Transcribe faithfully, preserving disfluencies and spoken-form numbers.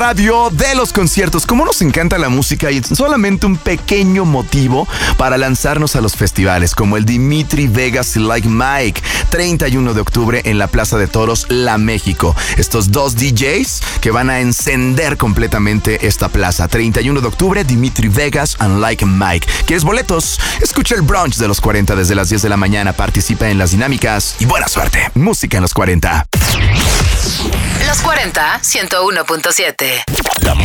radio de los conciertos. Cómo nos encanta la música y solamente un pequeño motivo para lanzarnos a los festivales, como el Dimitri Vegas y Like Mike, treinta y uno de octubre en la Plaza de Toros, La México. Estos dos D Js que van a encender completamente esta plaza. treinta y uno de octubre, Dimitri Vegas and Like Mike. ¿Quieres boletos? Escucha el brunch de los cuarenta desde las diez de la mañana. Participa en las dinámicas y buena suerte. Música en los cuarenta. Los cuarenta, ciento uno punto siete.